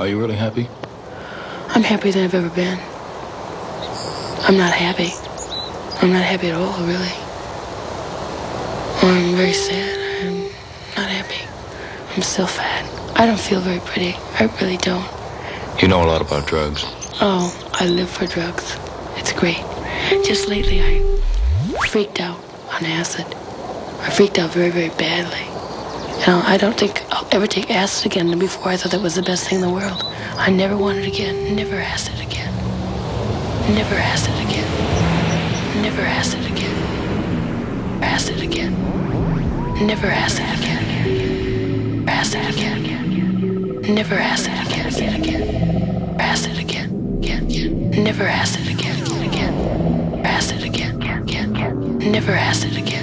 Are you really happy? I'm happier than I've ever been. I'm not happy. I'm not happy at all, really. I'm very sad. I'm not happy. I'm still fat. I don't feel very pretty. I really don't. You know a lot about drugs. Oh, I live for drugs. It's great. Just lately, I freaked out on acid. I freaked out very, very badly. You know, I don't think I'll ever take acid again. And before, I thought that was the best thing in the world. I never want it again. Never acid again. Never acid again. Never acid again. Acid again. Never acid again. Acid again. Never acid again. Acid again. Never acid again. Acid again. Never acid again.